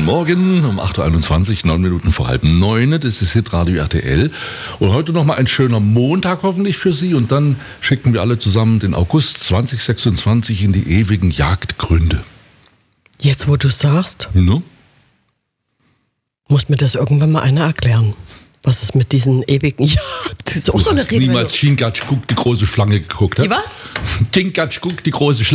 Morgen um 8.21 Uhr, 9 Minuten vor 8:30. Das ist Hitradio RTL. Und heute nochmal ein schöner Montag hoffentlich für Sie. Und dann schicken wir alle zusammen den August 2026 in die ewigen Jagdgründe. Jetzt, wo du sagst, No? muss mir das irgendwann mal einer erklären. Was ist mit diesen ewigen Jagd? Das ist auch so eine Niemals Chingatschkuk, die große Schlange geguckt. Die was? Chingatschkuk, die große Schlange.